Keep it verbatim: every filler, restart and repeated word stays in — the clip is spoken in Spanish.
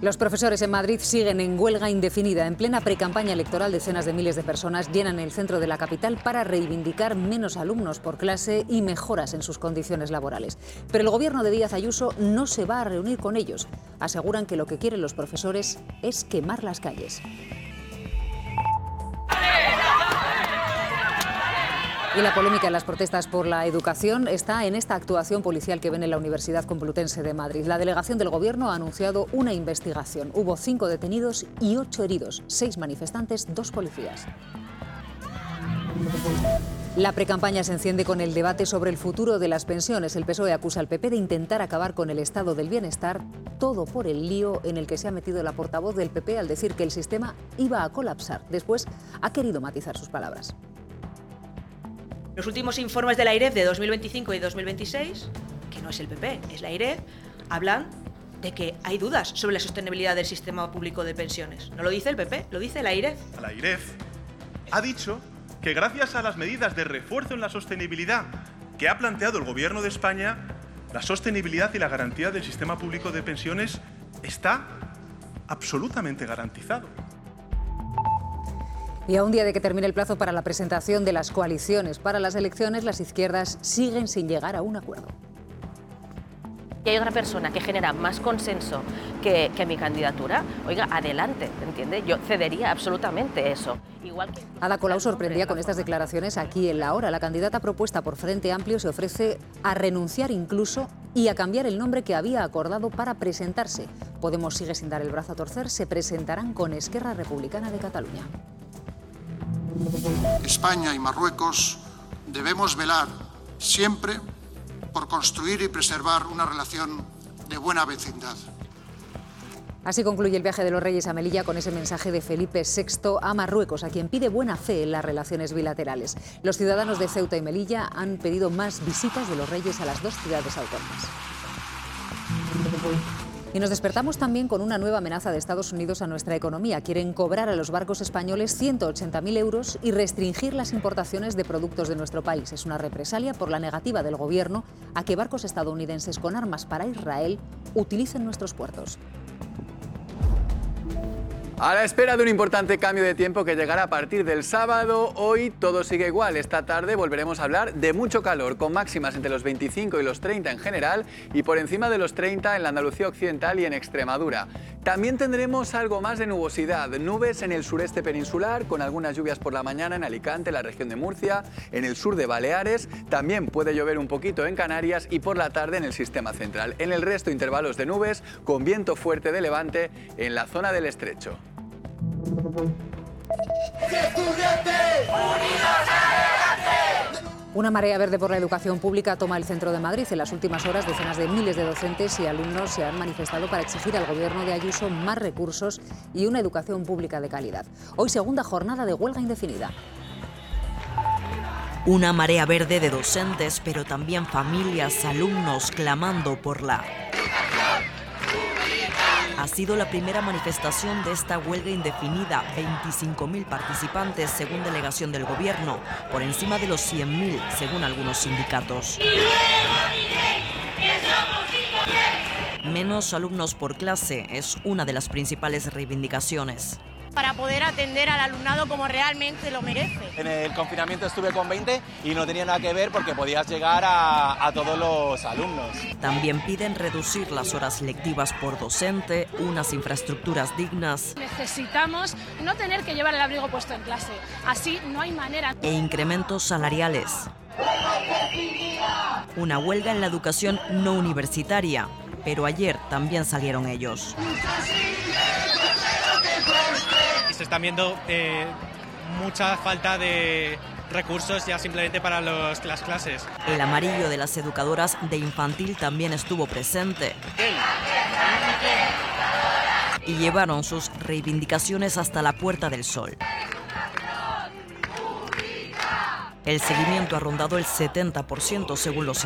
Los profesores en Madrid siguen en huelga indefinida. En plena precampaña electoral, decenas de miles de personas llenan el centro de la capital para reivindicar menos alumnos por clase y mejoras en sus condiciones laborales. Pero el gobierno de Díaz Ayuso no se va a reunir con ellos. Aseguran que lo que quieren los profesores es quemar las calles. Y la polémica en las protestas por la educación está en esta actuación policial que ven en la Universidad Complutense de Madrid. La delegación del Gobierno ha anunciado una investigación. Hubo cinco detenidos y ocho heridos, seis manifestantes, dos policías. La precampaña se enciende con el debate sobre el futuro de las pensiones. El P S O E acusa al P P de intentar acabar con el estado del bienestar, todo por el lío en el que se ha metido la portavoz del P P al decir que el sistema iba a colapsar. Después ha querido matizar sus palabras. Los últimos informes de la AIREF de dos mil veinticinco y dos mil veintiséis, que no es el P P, es la AIREF, hablan de que hay dudas sobre la sostenibilidad del sistema público de pensiones. No lo dice el P P, lo dice la AIREF. La AIREF ha dicho que gracias a las medidas de refuerzo en la sostenibilidad que ha planteado el Gobierno de España, la sostenibilidad y la garantía del sistema público de pensiones está absolutamente garantizado. Y a un día de que termine el plazo para la presentación de las coaliciones para las elecciones, las izquierdas siguen sin llegar a un acuerdo. Y hay otra persona que genera más consenso que, que mi candidatura, oiga, adelante, ¿entiende? Yo cedería absolutamente eso. Igual que Ada Colau sorprendía con estas declaraciones aquí en La Hora. La candidata propuesta por Frente Amplio se ofrece a renunciar incluso y a cambiar el nombre que había acordado para presentarse. Podemos sigue sin dar el brazo a torcer, se presentarán con Esquerra Republicana de Cataluña. España y Marruecos debemos velar siempre por construir y preservar una relación de buena vecindad. Así concluye el viaje de los Reyes a Melilla con ese mensaje de Felipe sexto a Marruecos, a quien pide buena fe en las relaciones bilaterales. Los ciudadanos de Ceuta y Melilla han pedido más visitas de los Reyes a las dos ciudades autónomas. Y nos despertamos también con una nueva amenaza de Estados Unidos a nuestra economía. Quieren cobrar a los barcos españoles ciento ochenta mil euros y restringir las importaciones de productos de nuestro país. Es una represalia por la negativa del Gobierno a que barcos estadounidenses con armas para Israel utilicen nuestros puertos. A la espera de un importante cambio de tiempo que llegará a partir del sábado, hoy todo sigue igual. Esta tarde volveremos a hablar de mucho calor, con máximas entre los veinticinco y los treinta en general y por encima de los treinta en la Andalucía Occidental y en Extremadura. También tendremos algo más de nubosidad, nubes en el sureste peninsular, con algunas lluvias por la mañana en Alicante, la región de Murcia, en el sur de Baleares. También puede llover un poquito en Canarias y por la tarde en el sistema central. En el resto, intervalos de nubes con viento fuerte de levante en la zona del estrecho. Una marea verde por la educación pública toma el centro de Madrid. En las últimas horas, decenas de miles de docentes y alumnos se han manifestado para exigir al Gobierno de Ayuso más recursos y una educación pública de calidad. Hoy, segunda jornada de huelga indefinida. Una marea verde de docentes, pero también familias, alumnos clamando por la... Ha sido la primera manifestación de esta huelga indefinida, veinticinco mil participantes según delegación del Gobierno, por encima de los cien mil según algunos sindicatos. Menos alumnos por clase es una de las principales reivindicaciones. Para poder atender al alumnado como realmente lo merece. En el confinamiento estuve con veinte y no tenía nada que ver porque podías llegar a, a todos los alumnos. También piden reducir las horas lectivas por docente, unas infraestructuras dignas. Necesitamos no tener que llevar el abrigo puesto en clase, así no hay manera. E incrementos salariales. Una huelga en la educación no universitaria, pero ayer también salieron ellos. Se están viendo eh, mucha falta de recursos ya simplemente para los, las clases. El amarillo de las educadoras de infantil también estuvo presente. Y llevaron sus reivindicaciones hasta la Puerta del Sol. El seguimiento ha rondado el setenta por ciento según los